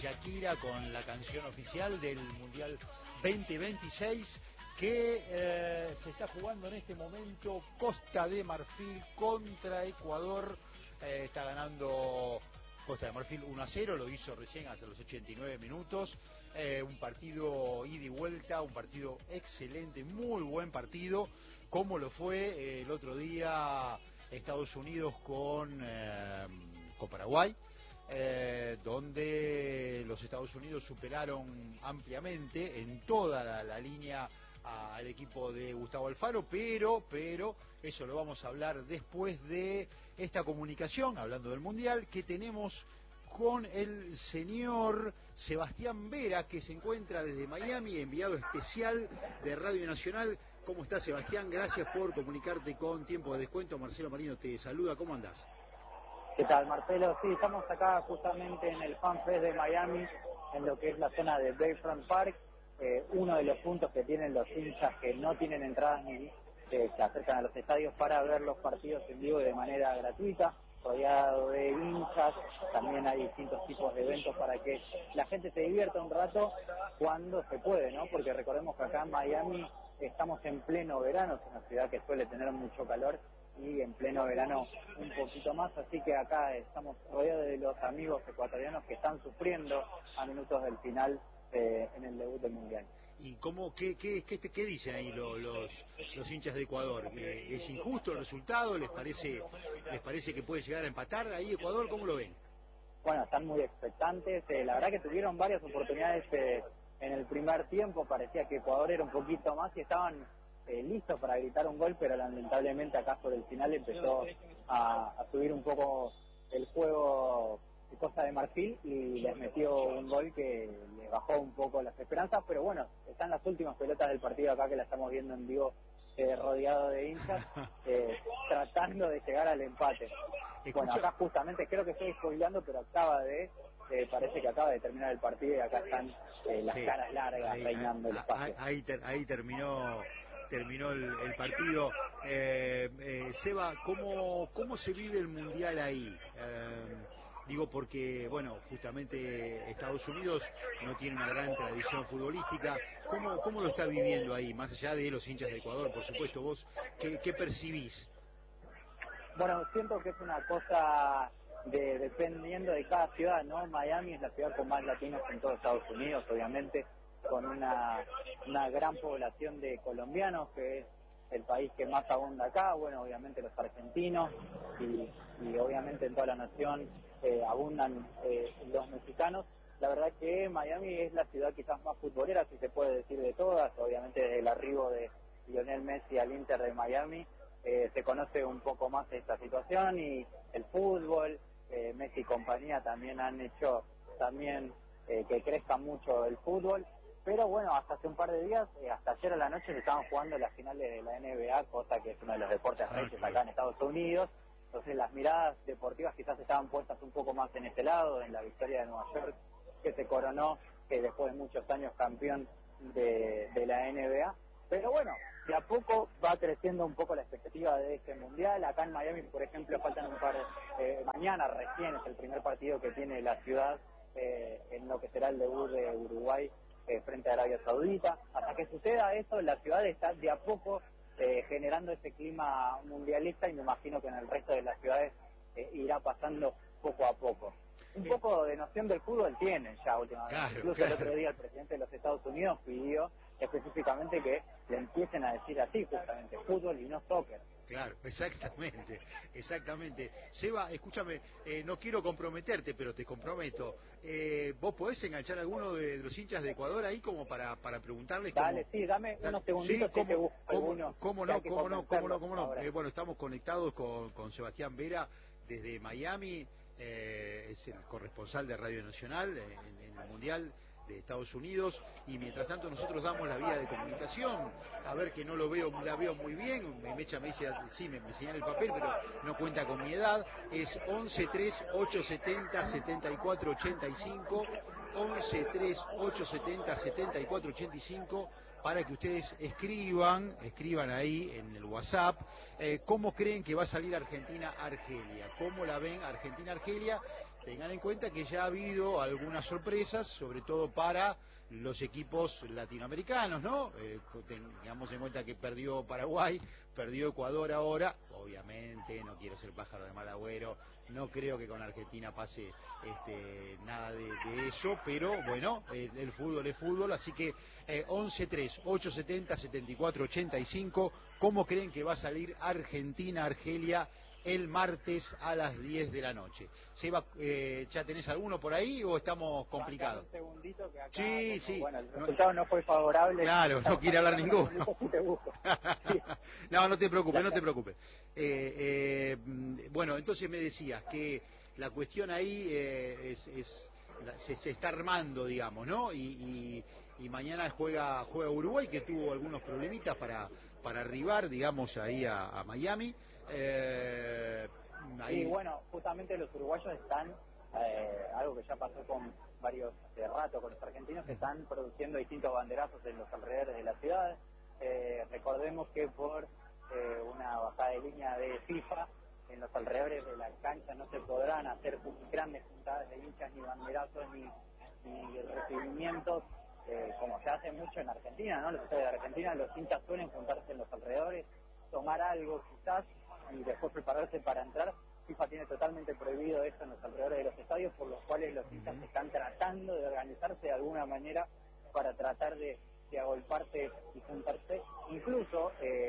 Shakira con la canción oficial del Mundial 2026 que se está jugando en este momento. Costa de Marfil contra Ecuador. Está ganando Costa de Marfil 1-0, lo hizo recién hace los 89 minutos. Un partido ida y vuelta, un partido excelente, muy buen partido, como lo fue el otro día Estados Unidos con Paraguay, donde los Estados Unidos superaron ampliamente en toda la línea al equipo de Gustavo Alfaro, pero eso lo vamos a hablar después de esta comunicación, hablando del Mundial, que tenemos con el señor Sebastián Vera, que se encuentra desde Miami, enviado especial de Radio Nacional. ¿Cómo estás, Sebastián? Gracias por comunicarte con Tiempo de Descuento. Marcelo Marino te saluda. ¿Cómo andás? ¿Qué tal, Marcelo? Sí, estamos acá justamente en el Fan Fest de Miami, en lo que es la zona de Bayfront Park, uno de los puntos que tienen los hinchas que no tienen entradas ni se acercan a los estadios para ver los partidos en vivo de manera gratuita, rodeado de hinchas. También hay distintos tipos de eventos para que la gente se divierta un rato cuando se puede, ¿no? Porque recordemos que acá en Miami estamos en pleno verano, es una ciudad que suele tener mucho calor, y en pleno verano un poquito más, así que acá estamos rodeados de los amigos ecuatorianos que están sufriendo a minutos del final en el debut del Mundial. ¿Y qué dicen ahí los hinchas de Ecuador? ¿Es injusto el resultado? ¿Les parece que puede llegar a empatar ahí Ecuador? ¿Cómo lo ven? Bueno, están muy expectantes, la verdad que tuvieron varias oportunidades en el primer tiempo, parecía que Ecuador era un poquito más y estaban listos para gritar un gol, pero lamentablemente acá por el final empezó a subir un poco el juego de Costa de Marfil y les metió un gol que le bajó un poco las esperanzas, pero bueno, están las últimas pelotas del partido acá que la estamos viendo en vivo, rodeado de hinchas, tratando de llegar al empate. Bueno, acá justamente, creo que estoy spoileando, pero parece que acaba de terminar el partido y acá están las caras largas reinando el espacio. Ahí terminó el partido. Seba, ¿cómo se vive el Mundial ahí? Digo porque, bueno, justamente Estados Unidos no tiene una gran tradición futbolística. ¿Cómo lo está viviendo ahí? Más allá de los hinchas de Ecuador, por supuesto, vos, ¿qué percibís? Bueno, siento que es una cosa dependiendo de cada ciudad, ¿no? Miami es la ciudad con más latinos en todo Estados Unidos, obviamente, con una gran población de colombianos, que es el país que más abunda acá. Bueno, obviamente los argentinos y obviamente en toda la nación abundan los mexicanos. La verdad que Miami es la ciudad quizás más futbolera, si se puede decir, de todas. Obviamente desde el arribo de Lionel Messi al Inter de Miami se conoce un poco más esta situación, y el fútbol, Messi y compañía también han hecho que crezca mucho el fútbol. Pero bueno, hasta hace un par de días, hasta ayer a la noche, se estaban jugando las finales de la NBA, cosa que es uno de los deportes reyes acá en Estados Unidos. Entonces las miradas deportivas quizás estaban puestas un poco más en este lado, en la victoria de Nueva York, que se coronó después de muchos años campeón de la NBA. Pero bueno, de a poco va creciendo un poco la expectativa de este Mundial. Acá en Miami, por ejemplo, faltan mañana recién es el primer partido que tiene la ciudad en lo que será el debut de Uruguay frente a Arabia Saudita. Hasta que suceda eso, la ciudad está de a poco generando ese clima mundialista, y me imagino que en el resto de las ciudades irá pasando poco a poco. Un poco de noción del fútbol tienen ya últimamente. Claro, Incluso el otro día el presidente de los Estados Unidos pidió específicamente que le empiecen a decir así, justamente, fútbol y no soccer. Claro, exactamente. Seba, escúchame, no quiero comprometerte, pero te comprometo. ¿Vos podés enganchar a alguno de los hinchas de Ecuador ahí como para preguntarles? Dale, sí, dame unos segunditos. Sí, ¿Cómo no? Bueno, estamos conectados con Sebastián Vera desde Miami, es el corresponsal de Radio Nacional en el Mundial de Estados Unidos, y mientras tanto nosotros damos la vía de comunicación. A ver, que no la veo muy bien. Mecha me dice, sí, me señala el papel, pero no cuenta con mi edad. Es 11-3-870-7485, 11-3-870-7485, para que ustedes escriban ahí en el WhatsApp cómo creen que va a salir Argentina-Argelia, cómo la ven Argentina-Argelia. tengan en cuenta que ya ha habido algunas sorpresas, sobre todo para los equipos latinoamericanos, ¿no? Tengamos en cuenta que perdió Paraguay, perdió Ecuador ahora, obviamente, no quiero ser pájaro de mal agüero, no creo que con Argentina pase nada de eso, pero bueno, el fútbol es fútbol, así que 11-3, 870, 74-85, ¿cómo creen que va a salir Argentina-Argelia el martes a las 10 de la noche? Seba, ¿ya tenés alguno por ahí o estamos complicados? Un segundito que acá, sí, sí. Bueno, el resultado no fue favorable. Claro, no quiere hablar ninguno. Sí. No, no te preocupes, no te preocupes. Bueno, entonces me decías que la cuestión ahí se está armando, digamos, ¿no? Y mañana juega Uruguay, que tuvo algunos problemitas para arribar, digamos, ahí a Miami. Ahí... Y bueno, justamente los uruguayos están, algo que ya pasó con varios hace rato con los argentinos, que están produciendo distintos banderazos en los alrededores de la ciudad. Recordemos que por una bajada de línea de FIFA, en los alrededores de la cancha no se podrán hacer grandes juntadas de hinchas, ni banderazos, ni recibimientos, como se hace mucho en Argentina, ¿no? Los estadios de Argentina, los hinchas suelen juntarse en los alrededores, tomar algo quizás, y después prepararse para entrar. FIFA tiene totalmente prohibido eso en los alrededores de los estadios, por los cuales los hinchas están tratando de organizarse de alguna manera para tratar de agolparse y juntarse. Incluso,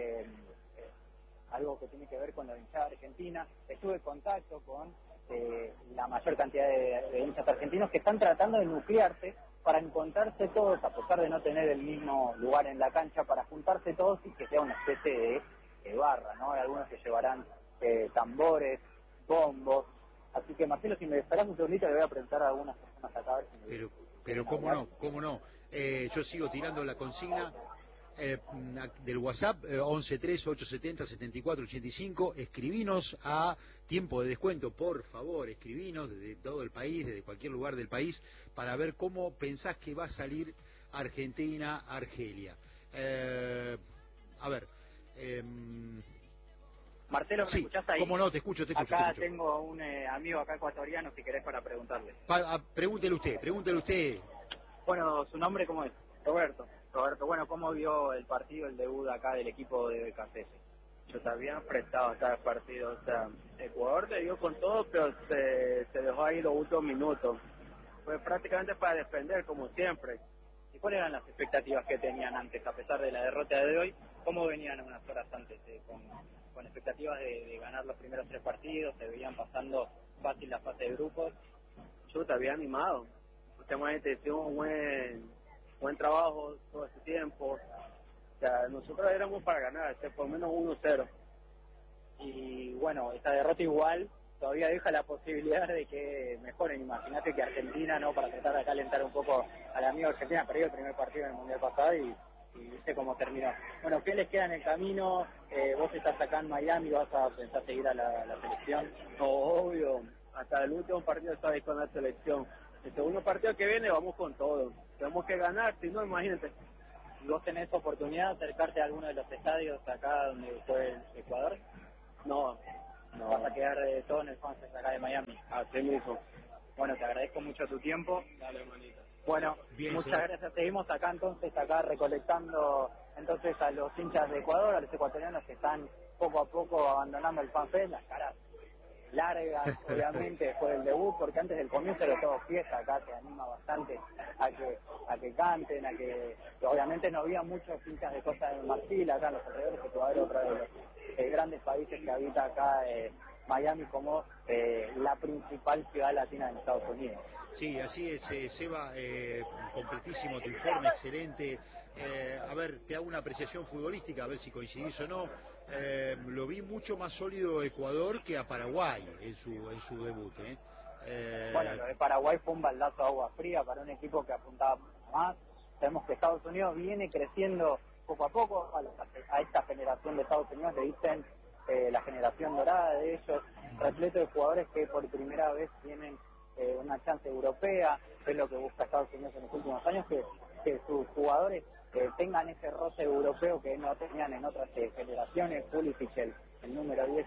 algo que tiene que ver con la hinchada argentina, estuve en contacto con la mayor cantidad de hinchas argentinos que están tratando de nuclearse para encontrarse todos, a pesar de no tener el mismo lugar en la cancha, para juntarse todos y que sea una especie de barra, ¿no? Hay algunos que llevarán tambores, bombos. Así que, Marcelo, si me esperás un segundito, le voy a preguntar a algunas personas acá a ver si me... Pero cómo no. Yo sigo tirando la consigna del WhatsApp 11-3, 870, 74-85. Escribinos a tiempo de descuento, por favor, escribinos desde todo el país, desde cualquier lugar del país, para ver cómo pensás que va a salir Argentina-Argelia. A ver... Marcelo, ¿me escuchás ahí? Cómo no, te escucho. Acá tengo un amigo acá ecuatoriano, si querés, para preguntarle. Pregúntele usted. Bueno, ¿su nombre cómo es? Roberto, bueno, ¿cómo vio el partido, el debut acá del equipo de BKC? Yo también prestado hasta el partido, o sea, Ecuador le dio con todo, pero se dejó ahí los últimos minutos. Fue prácticamente para defender, como siempre. ¿Y cuáles eran las expectativas que tenían antes, a pesar de la derrota de hoy? ¿Cómo venían unas horas antes con expectativas de ganar los primeros 3 partidos? ¿Se veían pasando fácil la fase de grupos? Yo te había animado. Últimamente hicimos un buen trabajo todo este tiempo. O sea, nosotros éramos para ganar, por menos 1-0. Y bueno, esta derrota igual todavía deja la posibilidad de que mejoren. Imagínate que Argentina, ¿no? Para tratar de calentar un poco al amigo Argentina, perdió el primer partido en el Mundial pasado y viste cómo terminó. Bueno, ¿qué les queda en el camino? Vos estás acá en Miami, ¿vas a pensar seguir a la selección? No, obvio, hasta el último partido estabais con la selección. El segundo partido que viene vamos con todo. Tenemos que ganar, si no, imagínate. ¿Y vos tenés oportunidad de acercarte a alguno de los estadios acá donde fue el Ecuador? No. ¿Vas a quedar todo en el Fanses acá de Miami? Así mismo. Bueno, te agradezco mucho tu tiempo. Dale, hermanita. Bueno, bien, muchas gracias. Seguimos acá recolectando entonces a los hinchas de Ecuador, a los ecuatorianos que están poco a poco abandonando el FanFest, las caras largas, obviamente, después del debut, porque antes del comienzo era todo fiesta, acá se anima bastante a que canten, a que obviamente no había muchos hinchas de Costa de Marfil, acá en los alrededores, que todavía otro de los grandes países que habita acá Miami como la principal ciudad latina de Estados Unidos. Sí, así es, Seba, completísimo tu informe, excelente. A ver, te hago una apreciación futbolística, a ver si coincidís o no. Lo vi mucho más sólido Ecuador que a Paraguay en su debut. Bueno, lo de Paraguay fue un baldazo de agua fría para un equipo que apuntaba más. Sabemos que Estados Unidos viene creciendo poco a poco, a esta generación de Estados Unidos le dicen la generación dorada de ellos, repleto de jugadores que por primera vez tienen una chance europea. Es lo que busca Estados Unidos en los últimos años, que sus jugadores tengan ese roce europeo que no tenían en otras generaciones. Pulisic, el número 10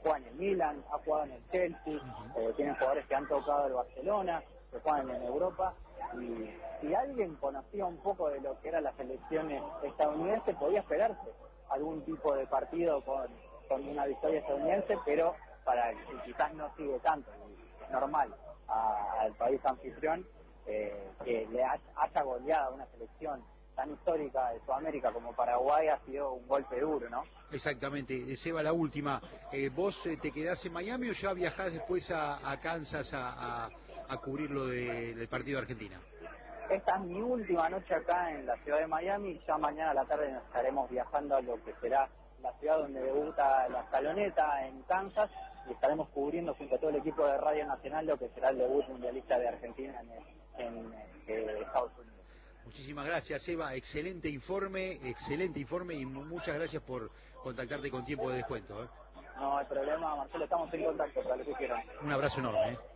juega en el Milan, ha jugado en el Chelsea, tienen jugadores que han tocado el Barcelona, que juegan en Europa, y si alguien conocía un poco de lo que era la selección estadounidense, podía esperarse algún tipo de partido con una victoria estadounidense, pero para el que quizás no sigue tanto, es normal al país anfitrión que le haya goleado a una selección tan histórica de Sudamérica como Paraguay ha sido un golpe duro, ¿no? Exactamente. Seba, la última. ¿Vos te quedás en Miami o ya viajás después a Kansas a cubrir lo del partido de Argentina? Esta es mi última noche acá en la ciudad de Miami. Ya mañana a la tarde nos estaremos viajando a lo que será la ciudad donde debuta la Escaloneta, en Kansas, y estaremos cubriendo junto a todo el equipo de Radio Nacional lo que será el debut mundialista de Argentina en Estados Unidos. Muchísimas gracias, Seba. Excelente informe y muchas gracias por contactarte con tiempo de descuento. No hay problema, Marcelo, estamos en contacto para lo que quieran. Un abrazo enorme.